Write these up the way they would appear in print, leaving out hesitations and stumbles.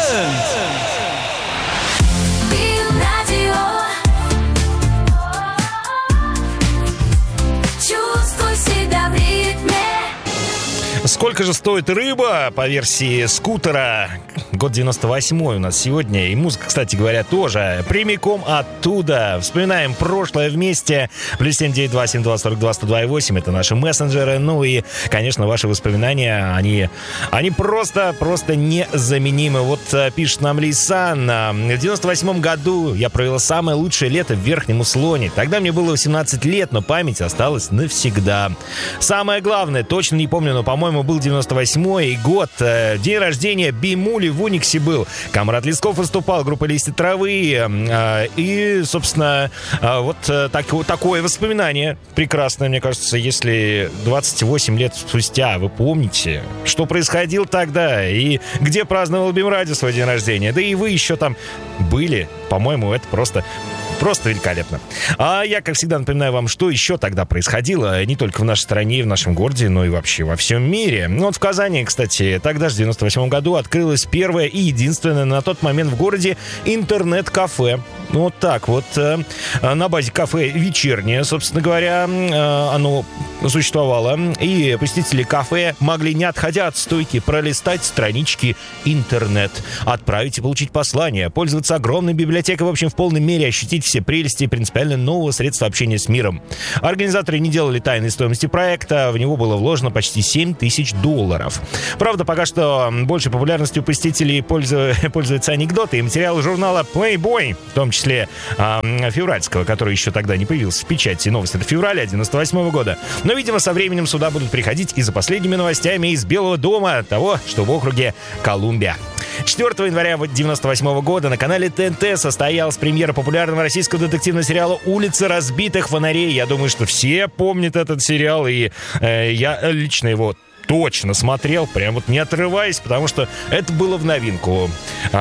Сколько же стоит рыба по версии скутера? Год 98-й у нас сегодня. И музыка, кстати говоря, тоже прямиком оттуда. Вспоминаем прошлое вместе. +7 927 42 102,8. Это наши мессенджеры. Ну и, конечно, ваши воспоминания, они просто незаменимы. Вот пишет нам Лейсан. В 98-м году я провела самое лучшее лето в Верхнем Услоне. Тогда мне было 18 лет, но память осталась навсегда. Самое главное, точно не помню, но, по-моему, был 98-й год. День рождения Бимули в Униксе был. Камрад Лесков выступал, группа «Листья травы». И, собственно, вот такое воспоминание прекрасное, мне кажется, если 28 лет спустя вы помните, что происходило тогда и где праздновал Бимрадио свой день рождения. Да и вы еще там были. По-моему, это просто великолепно. А я, как всегда, напоминаю вам, что еще тогда происходило не только в нашей стране и в нашем городе, но и вообще во всем мире. Вот в Казани, кстати, тогда же, в 98 году, открылось первое и единственное на тот момент в городе интернет-кафе. Вот так вот. На базе кафе «Вечернее», собственно говоря, оно существовало. И посетители кафе могли, не отходя от стойки, пролистать странички интернет, отправить и получить послание, пользоваться огромной библиотекой, в общем, в полной мере ощутить все прелести принципиально нового средства общения с миром. Организаторы не делали тайной стоимости проекта, в него было вложено почти $7000. Правда, пока что большей популярностью посетителей пользуются анекдоты и материалы журнала Playboy, в том числе февральского, который еще тогда не появился в печати. Новость от февраля 98 года. Но, видимо, со временем сюда будут приходить и за последними новостями из Белого дома, того, что в округе Колумбия. 4 января 1998 года на канале ТНТ состоялась премьера популярного российского детективного сериала «Улица разбитых фонарей». Я думаю, что все помнят этот сериал, и я лично его точно смотрел, прям вот не отрываясь, потому что это было в новинку.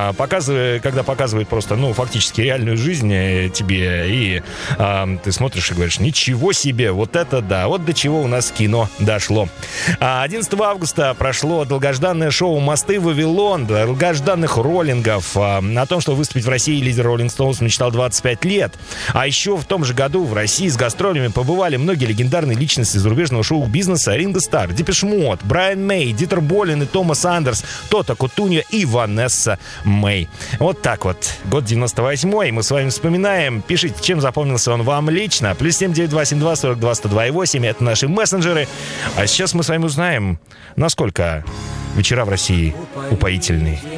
Когда показывают просто, фактически реальную жизнь тебе, и ты смотришь и говоришь: ничего себе, вот это да, вот до чего у нас кино дошло. 11 августа прошло долгожданное шоу «Мосты Вавилон», долгожданных роллингов. О том, что выступить в России лидер Роллинг Стоунс мечтал 25 лет. А еще в том же году в России с гастролями побывали многие легендарные личности зарубежного шоу-бизнеса: Ринго Старр, Депеш Мод, Брайан Мэй, Дитер Болин и Томас Андерс, Тота Кутуньо и Ванесса Мэй. Вот так вот. Год 98-й. Мы с вами вспоминаем. Пишите, чем запомнился он вам лично. +7 927 42 102,8. Это наши мессенджеры. А сейчас мы с вами узнаем, насколько вечера в России упоительны.